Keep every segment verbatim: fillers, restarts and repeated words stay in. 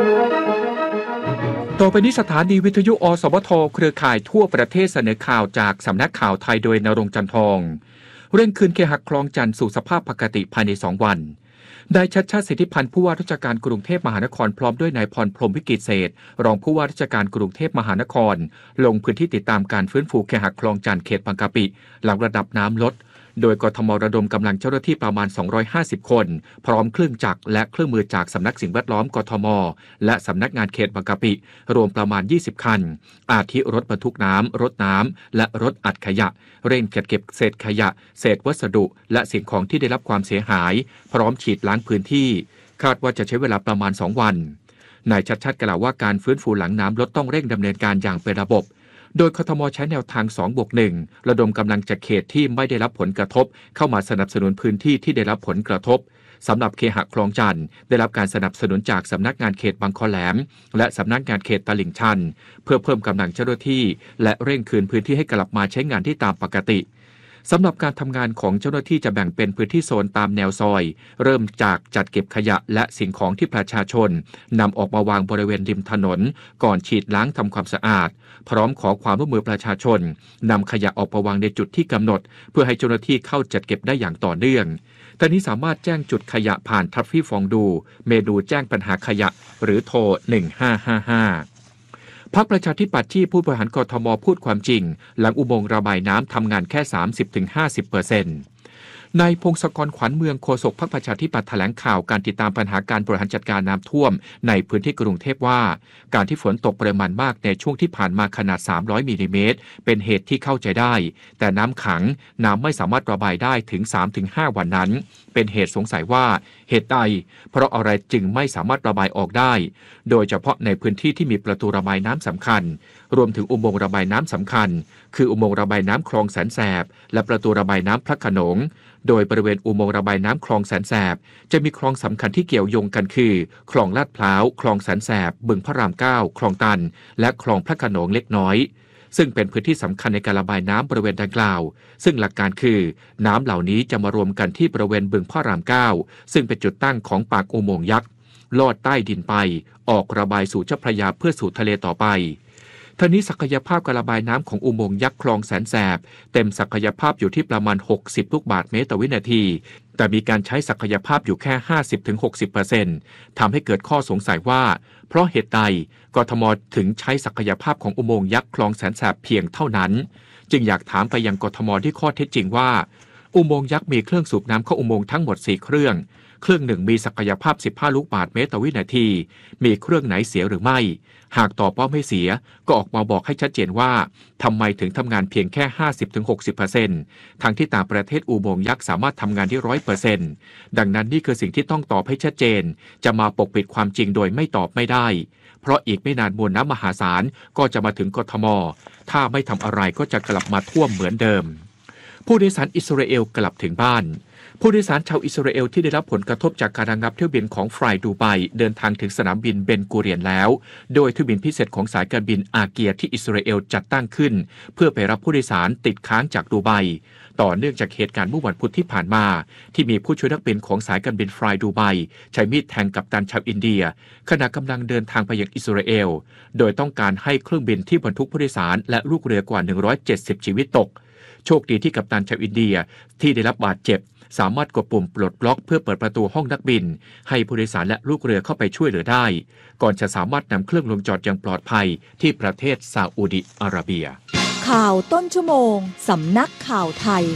ต่อไปนี้สถานีวิทยุอสวทเครือข่ายทั่วประเทศเสนอข่าวจากสำนักข่าวไทยโดยณรงค์จันทองเร่งคืนเคหะคลองจันทร์สู่สภาพปกติภายในสองวันนายชัชชาติสิทธิพันธ์ผู้ว่าราชการกรุงเทพมหานครพร้อมด้วยนายพรพรหมวิกิตเศรษฐ์รองผู้ว่าราชการกรุงเทพมหานครลงพื้นที่ติดตามการฟื้นฟูเคหะคลองจันทร์เขตบางกะปิหลังระดับน้ำลดโดยกทมระดมกำลังเจ้าหน้าที่ประมาณสองร้อยห้าสิบคนพร้อมเครื่องจักรและเครื่องมือจากสำนักสิ่งแวดล้อมกทมและสำนักงานเขตบางกะปิรวมประมาณยี่สิบคันอาทิรถบรรทุกน้ำรถน้ำและรถอัดขยะเร่งจัดเก็บเศษขยะเศษวัสดุและสิ่งของที่ได้รับความเสียหายพร้อมฉีดล้างพื้นที่คาดว่าจะใช้เวลาประมาณสองวันนายชัชชาติกล่าวว่าการฟื้นฟูหลังน้ำลดต้องเร่งดำเนินการอย่างเป็นระบบโดยกทมใช้แนวทาง สองบวกหนึ่ง ระดมกำลังจากเขตที่ไม่ได้รับผลกระทบเข้ามาสนับสนุนพื้นที่ที่ได้รับผลกระทบสำหรับเคหะคลองจันทร์ได้รับการสนับสนุนจากสำนักงานเขตบางคอแหลมและสำนักงานเขตตลิ่งชันเพื่อเพิ่มกำลังเจ้าหน้าที่และเร่งคืนพื้นที่ให้กลับมาใช้งานที่ตามปกติสำหรับการทำงานของเจ้าหน้าที่จะแบ่งเป็นพื้นที่โซนตามแนวซอยเริ่มจากจัดเก็บขยะและสิ่งของที่ประชาชนนำออกมาวางบริเวณริมถนนก่อนฉีดล้างทำความสะอาดพร้อมขอความร่วมมือประชาชนนำขยะออกมาวางในจุดที่กำหนดเพื่อให้เจ้าหน้าที่เข้าจัดเก็บได้อย่างต่อเนื่องท่านี้สามารถแจ้งจุดขยะผ่านทัฟฟี่ฟองดูเมนูแจ้งปัญหาขยะหรือโทรหนึ่งห้าห้าห้าพรรคประชาธิปัตย์ที่ผู้บริหารกทมพูดความจริงหลังอุโมงค์ระบายน้ำทำงานแค่ สามสิบถึงห้าสิบเปอร์เซ็นต์ นายพงศกรขวัญเมืองโฆษกพรรคประชาธิปัตย์แถลงข่าวการติดตามปัญหาการบริหารจัดการน้ำท่วมในพื้นที่กรุงเทพว่าการที่ฝนตกปริมาณมากในช่วงที่ผ่านมาขนาดสามร้อยมิลลิเมตรเป็นเหตุที่เข้าใจได้แต่น้ำขังน้ำไม่สามารถระบายได้ถึง สามถึงห้า วันนั้นเป็นเหตุสงสัยว่าเหตุใดเพราะอะไรจึงไม่สามารถระบายออกได้โดยเฉพาะในพื้นที่ที่มีประตูระบายน้ำสำคัญรวมถึงอุโมงค์ระบายน้ำสำคัญคืออุโมงค์ระบายน้ำคลองแสนแสบและประตูระบายน้ำพระโขนงโดยบริเวณอุโมงค์ระบายน้ำคลองแสนแสบจะมีคลองสำคัญที่เกี่ยวโยงกันคือคลองลาดพร้าวคลองแสนแสบบึงพระรามเก้าคลองตันและคลองพระโขนงเล็กน้อยซึ่งเป็นพื้นที่สำคัญในการระบายน้ำบริเวณดังกล่าวซึ่งหลักการคือน้ำเหล่านี้จะมารวมกันที่บริเวณบึงพระรามเก้าซึ่งเป็นจุดตั้งของปากอุโมงค์ยักษ์ลอดใต้ดินไปออกระบายสู่เจ้าพระยาเพื่อสู่ทะเลต่อไปท่านี้ศักยภาพการระบายน้ำของอุโมงค์ยักษ์คลองแสนแสบเต็มศักยภาพอยู่ที่ประมาณหกสิบลูกบาศก์เมตรต่อวินาทีแต่มีการใช้ศักยภาพอยู่แค่ ห้าสิบถึงหกสิบเปอร์เซ็นต์ ทำให้เกิดข้อสงสัยว่าเพราะเหตุใดกทมถึงใช้ศักยภาพของอุโมงค์ยักษ์คลองแสนแสบเพียงเท่านั้นจึงอยากถามไปยังกทมที่ข้อเท็จจริงว่าอุโมงค์ยักษ์มีเครื่องสูบน้ำเข้าอุโมงค์ทั้งหมดสี่เครื่องเครื่องหนึ่งมีศักยภาพสิบห้าลูกบาศก์เมตรต่อวินาทีมีเครื่องไหนเสียหรือไม่หากตอบว่าไม่เสียก็ออกมาบอกให้ชัดเจนว่าทำไมถึงทำงานเพียงแค่ ห้าสิบถึงหกสิบเปอร์เซ็นต์ ทั้งที่ต่างประเทศอุโมงค์ยักษ์สามารถทำงานได้ ร้อยเปอร์เซ็นต์ ดังนั้นนี่คือสิ่งที่ต้องตอบให้ชัดเจนจะมาปกปิดความจริงโดยไม่ตอบไม่ได้เพราะอีกไม่นานมวลน้ำมหาศาลก็จะมาถึงกทมถ้าไม่ทำอะไรก็จะกลับมาท่วมเหมือนเดิมผู้โดยสารอิสราเอลกลับถึงบ้านผู้โดยสารชาวอิสราเอลที่ได้รับผลกระทบจากการระงับเที่ยวบินของฟลายดูไบเดินทางถึงสนามบินเบนกูเรียนแล้วโดยเที่ยวบินพิเศษของสายการบินอาเกียที่อิสราเอลจัดตั้งขึ้นเพื่อไปรับผู้โดยสารติดค้างจากดูไบต่อเนื่องจากเหตุการณ์เมื่อวันพุธที่ผ่านมาที่มีผู้ช่วยนักบินของสายการบินฟลายดูไบใช้มีดแทงกัปตันชาวอินเดียขณะกำลังเดินทางไปยังอิสราเอลโดยต้องการให้เครื่องบินที่บรรทุกผู้โดยสารและลูกเรือกว่าหนึ่งร้อยเจ็ดสิบชีวิตตกโชคดีที่กัปตันชาวอินเดียที่ได้รับบาดเจ็บสามารถกดปุ่มปลดบล็อกเพื่อเปิดประตูห้องนักบินให้ผู้โดยสารและลูกเรือเข้าไปช่วยเหลือได้ก่อนจะสามารถนำเครื่องลงจอดอย่างปลอดภัยที่ประเทศซาอุดิอาระเบียข่าวต้นชั่วโมงสำนักข่าวไทย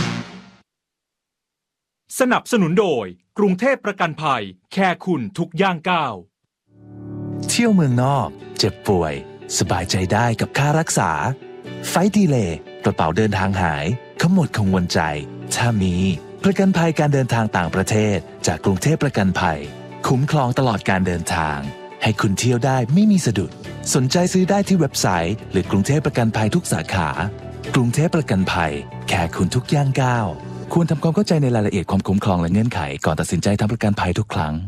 สนับสนุนโดยกรุงเทพประกันภัยแค่คุณทุกย่างก้าวเที่ยวเมืองนอกเจ็บป่วยสบายใจได้กับค่ารักษาไฟล์ดีเลย์กระเป๋าเดินทางหายขมวดกังวลใจถ้ามีประกันภัยการเดินทางต่างประเทศจากกรุงเทพประกันภัยคุ้มครองตลอดการเดินทางให้คุณเที่ยวได้ไม่มีสะดุดสนใจซื้อได้ที่เว็บไซต์หรือกรุงเทพประกันภัยทุกสาขากรุงเทพประกันภัยแค่คุณทุกย่างก้าวควรทำความเข้าใจในรายละเอียดความคุ้มครองและเงื่อนไขก่อนตัดสินใจทำประกันภัยทุกครั้ง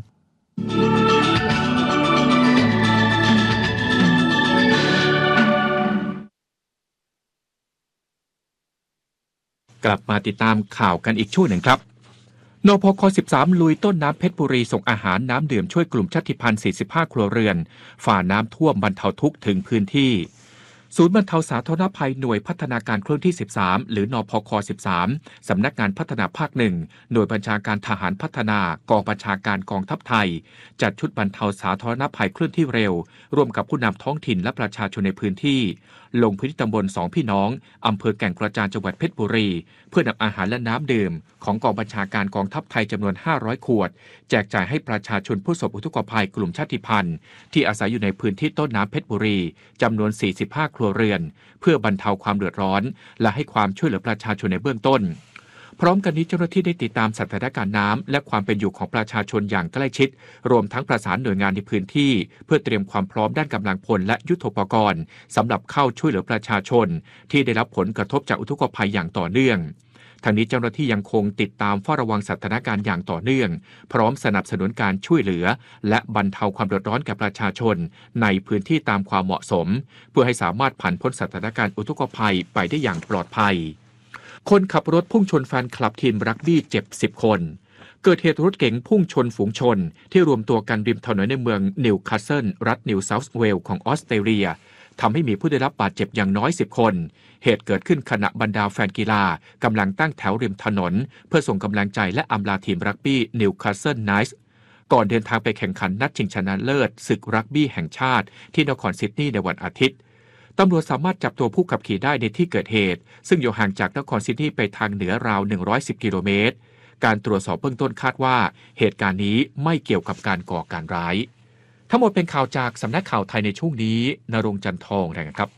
กลับมาติดตามข่าวกันอีกช่วงหนึ่งครับนพค.สิบสาม ลุยต้นน้ำเพชรบุรีส่งอาหารน้ำดื่มช่วยกลุ่มชาติพันธุ์สี่สิบห้าครัวเรือนฝ่าน้ำท่วมบรรเทาทุกข์ถึงพื้นที่ศูนย์บรรเทาสาธารณภัยหน่วยพัฒนาการเคลื่อนที่สิบสามหรือนพค.สิบสามสำนักงานพัฒนาภาคหนึ่งหน่วยบัญชาการทหารพัฒนากองบัญชาการกองทัพไทยจัดชุดบรรเทาสาธารณภัยเคลื่อนที่เร็วร่วมกับผู้นำท้องถิ่นและประชาชนในพื้นที่ลงพื้นที่ตำบลสองพี่น้องอำเภอแก่งกระจานจังหวัดเพชรบุรีเพื่อนำอาหารและน้ำดื่มของกองบัญชาการกองทัพไทยจำนวนห้าร้อยขวดแจกจ่ายให้ประชาชนผู้ประสบอุทกภัยกลุ่มชาติพันธุ์ที่อาศัยอยู่ในพื้นที่ต้นน้ำเพชรบุรีจำนวนสี่สิบห้าครัวเรือนเพื่อบรรเทาความเดือดร้อนและให้ความช่วยเหลือประชาชนในเบื้องต้นพร้อมกันนี้เจ้าหน้าที่ได้ติดตามสถานการณ์น้ำและความเป็นอยู่ของประชาชนอย่างใกล้ชิดรวมทั้งประสานหน่วยงานในพื้นที่เพื่อเตรียมความพร้อมด้านกำลังพลและยุทโธปกรณ์สำหรับเข้าช่วยเหลือประชาชนที่ได้รับผลกระทบจากอุทกภัยอย่างต่อเนื่องทางนี้เจ้าหน้าที่ยังคงติดตามเฝ้าระวังสถานการณ์อย่างต่อเนื่องพร้อมสนับสนุนการช่วยเหลือและบรรเทาความเดือดร้อนแก่ประชาชนในพื้นที่ตามความเหมาะสมเพื่อให้สามารถผ่านพ้นสถานการณ์อุทกภัยไปได้อย่างปลอดภัยคนขับรถพุ่งชนแฟนคลับทีมรักบี้เจ็บสิบคนเกิดเหตุรถเก๋งพุ่งชนฝูงชนที่รวมตัวกันริมถนนในเมืองนิวคาสเซิลรัฐนิวเซาท์เวลส์ของออสเตรเลียทำให้มีผู้ได้รับบาดเจ็บอย่างน้อยสิบคนเหตุเกิดขึ้นขณะบรรดาแฟนกีฬากำลังตั้งแถวริมถนนเพื่อส่งกำลังใจและอำลาทีมรักบี้นิวคาสเซิลไนท์ก่อนเดินทางไปแข่งขันนัดชิงชนะเลิศศึกรักบี้แห่งชาติที่นครซิดนีย์ในวันอาทิตย์ตำรวจสามารถจับตัวผู้ขับขี่ได้ในที่เกิดเหตุซึ่งอยู่ห่างจากนครซิดนีย์ไปทางเหนือราวหนึ่งร้อยสิบกิโลเมตรการตรวจสอบเบื้องต้นคาดว่าเหตุการณ์นี้ไม่เกี่ยวกับการก่อการร้ายทั้งหมดเป็นข่าวจากสำนักข่าวไทยในช่วงนี้ณรงค์จันทองรายงานครับ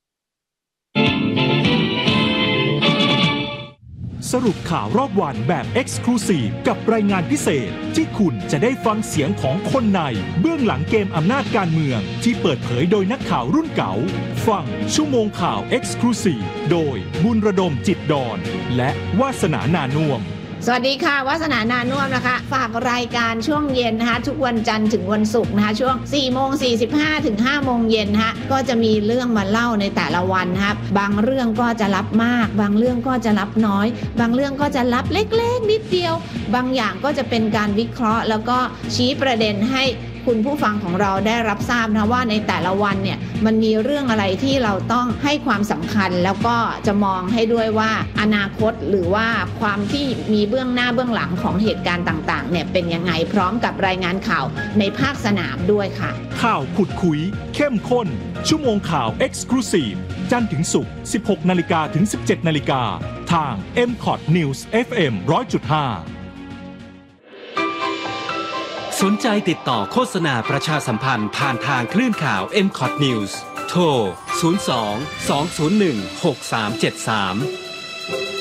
สรุปข่าวรอบวันแบบ Exclusive กับรายงานพิเศษที่คุณจะได้ฟังเสียงของคนในเบื้องหลังเกมอำนาจการเมืองที่เปิดเผยโดยนักข่าวรุ่นเก่าฟังชั่วโมงข่าว Exclusive โดยบุญระดมจิตดอนและวาสนานานุ่มสวัสดีค่ะวาสนานานุ่มนะคะฝากรายการช่วงเย็นนะคะทุกวันจันทร์ถึงวันศุกร์นะคะช่วง สี่โมงสี่สิบห้า ถึง ห้าโมงเย็นนะคะก็จะมีเรื่องมาเล่าในแต่ละวันนะครับบางเรื่องก็จะรับมากบางเรื่องก็จะรับน้อยบางเรื่องก็จะรับเล็กๆนิดเดียวบางอย่างก็จะเป็นการวิเคราะห์แล้วก็ชี้ประเด็นให้คุณผู้ฟังของเราได้รับทราบนะว่าในแต่ละวันเนี่ยมันมีเรื่องอะไรที่เราต้องให้ความสำคัญแล้วก็จะมองให้ด้วยว่าอนาคตหรือว่าความที่มีเบื้องหน้าเบื้องหลังของเหตุการณ์ต่างๆเนี่ยเป็นยังไงพร้อมกับรายงานข่าวในภาคสนามด้วยค่ะข่าวขุดคุยเข้มข้นชั่วโมงข่าว Exclusive จันทร์ถึงศุกร์ สิบหกนาฬิกา ถึง สิบเจ็ดนาฬิกาทาง เอ็ม คอท News เอฟ เอ็ม หนึ่งร้อยจุดห้าสนใจติดต่อโฆษณาประชาสัมพันธ์ผ่านทางคลื่นข่าว เอ็ม คอท News โทร ศูนย์ สอง สอง ศูนย์ หนึ่ง หก สาม เจ็ด สาม